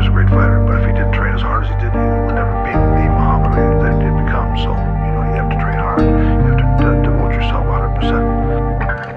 was a great fighter, but if he didn't